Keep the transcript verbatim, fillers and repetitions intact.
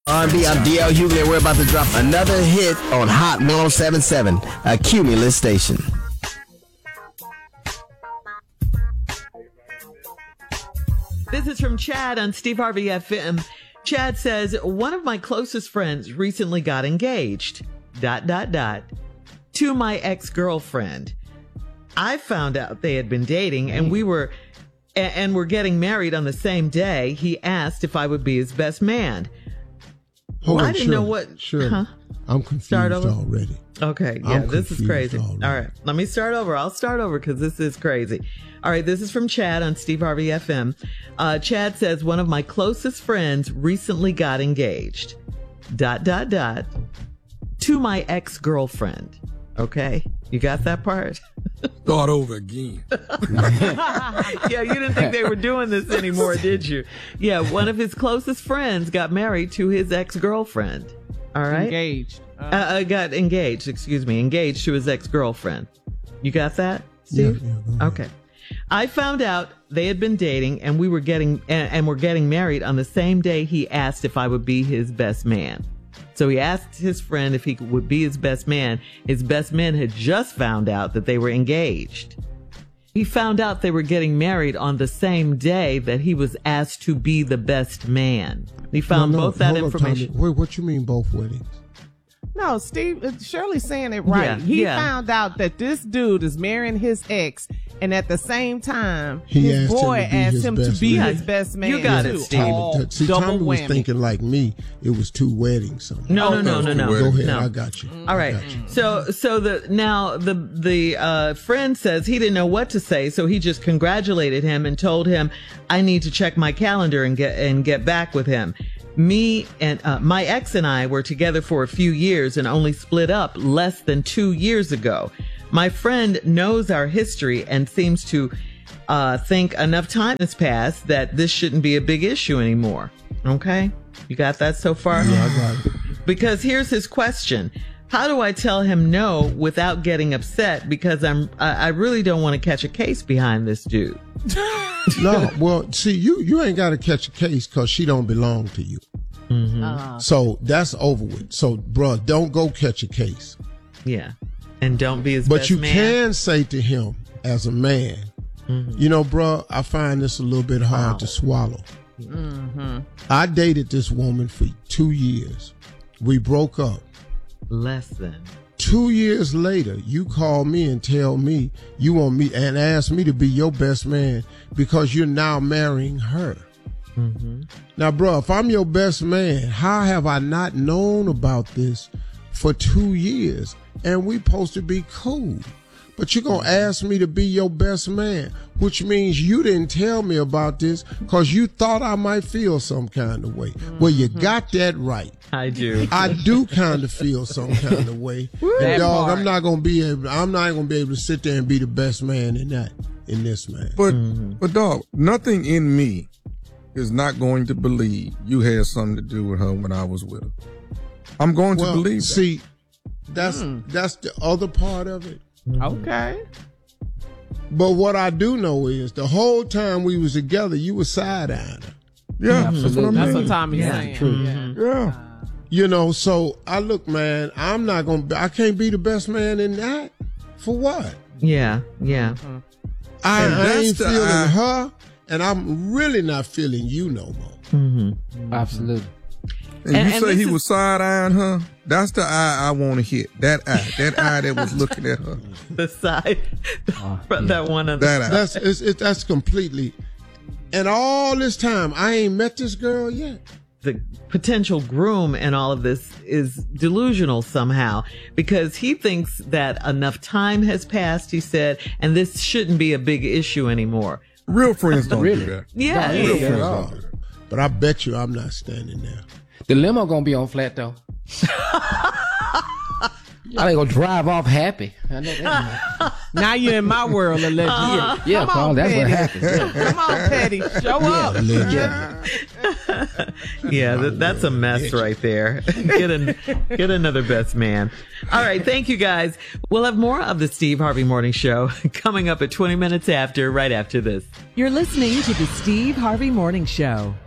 R and B, I'm D L Hughley, and we're about to drop another hit on Hot one oh seven point seven, a Cumulus station. This is from Chad on Steve Harvey F M. Chad says, one of my closest friends recently got engaged, dot, dot, dot, to my ex-girlfriend. I found out they had been dating and we were, and were getting married on the same day. He asked if I would be his best man. Hold well, on, I didn't Shirley, know what. Shirley, huh? I'm confused Start over? already. Okay, yeah, I'm this is crazy. already. All right, let me start over. I'll start over because this is crazy. All right, this is from Chad on Steve Harvey F M. Uh, Chad says, one of my closest friends recently got engaged, dot, dot, dot, to my ex-girlfriend. Okay, you got that part? Start over again. Yeah, you didn't think they were doing this anymore, did you? Yeah, one of his closest friends got married to his ex-girlfriend. All right? Engaged. Uh, Uh, uh, got engaged, excuse me, engaged to his ex-girlfriend. You got that, Steve? Yeah, yeah, go Okay. I found out they had been dating and we were getting, and, and were getting married on the same day he asked if I would be his best man. So he asked his friend if he would be his best man. His best man had just found out that they were engaged. He found out they were getting married on the same day that he was asked to be the best man. He found No, no, both that hold on, information. Tommy. Wait, what you mean both weddings? no, Steve, uh, Shirley's saying it right. Yeah, he yeah. found out that this dude is marrying his ex, and at the same time, He his asked him boy to be asked his him to best be man. his best man. You got it, too. Steve. All That- See, double Tommy was whammy. thinking like me. It was two weddings. Something. No, no, no, no, no. Go ahead. No. I got you. All right. So, so the now the the uh, friend says he didn't know what to say, so he just congratulated him and told him, "I need to check my calendar and get and get back with him." Me and uh, my ex and I were together for a few years and only split up less than two years ago. My friend knows our history and seems to uh, think enough time has passed that this shouldn't be a big issue anymore. Okay, you got that so far? Yeah, I got it. Because here's his question. How do I tell him no without getting upset? Because I'm, I, I really don't want to catch a case behind this dude. No, well, see, you you ain't got to catch a case because she don't belong to you. Mm-hmm. Uh, So that's over with. So, bruh, don't go catch a case. Yeah. And don't be his But best you man. can say to him as a man, Mm-hmm. you know, bruh, I find this a little bit hard Wow. to swallow. mm-hmm. I dated this woman for two years. We broke up. Less than. Two years later, you call me and tell me you want me and ask me to be your best man because you're now marrying her. Mm-hmm. Now, bro, if I'm your best man, how have I not known about this for two years? And we supposed to be cool. But you're going to ask me to be your best man, which means you didn't tell me about this because you thought I might feel some kind of way. Well, you got that right. I do. I do kind of feel some kind of way. That And dog, part. I'm not going to be able, I'm not going to be able to sit there and be the best man in that, in this, man. But, but dog, nothing in me is not going to believe you had something to do with her when I was with her. I'm going Well, to believe that. see, that's, that's the other part of it. Okay. But what I do know is the whole time we was together, you was side-eyeing her. Yeah, that's what I That's mean. what Tommy's Yeah, saying. true. Yeah. Yeah. You know, so I look, man, I'm not going to, I can't be the best man in that. For what? Yeah. Yeah. I, And I that's ain't the- feeling I- her, and I'm really not feeling you no more. Mm-hmm. Absolutely. And, And- you and say this he is- was side-eyeing her? That's the eye I want to hit. That eye. That eye that was looking at her. The side. From that one of That eye. That's it's, it, that's completely. And all this time, I ain't met this girl yet. the potential groom and all of this is delusional somehow because he thinks that enough time has passed, he said, and this shouldn't be a big issue anymore. Real friends don't Really? do that. Yeah. No, Real yeah. friends Oh. don't do that. But I bet you I'm not standing there. The limo gonna be on flat though. I ain't gonna drive off happy. I know that. Now you're in my world, allegedly. Yeah, yeah, Come Carl, on, that's what Petty. happens. Yeah. Come on, Petty. Show up. Yeah. Yeah, that, that's a mess right there. Get an, get another best man. All right, thank you guys. We'll have more of the Steve Harvey Morning Show coming up at twenty minutes after, right after this. You're listening to the Steve Harvey Morning Show.